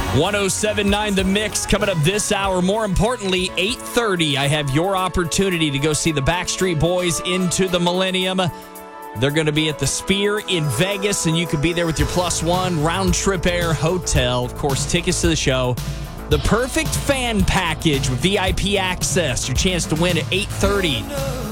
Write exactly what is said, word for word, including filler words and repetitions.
one oh seven point nine The Mix coming up this hour. More importantly, eight thirty, I have your opportunity to go see the Backstreet Boys Into the Millennium. They're going to be at the Sphere in Vegas, and you could be there with your plus one round trip air hotel. Of course, tickets to the show. The perfect fan package with V I P access. Your chance to win at eight thirty.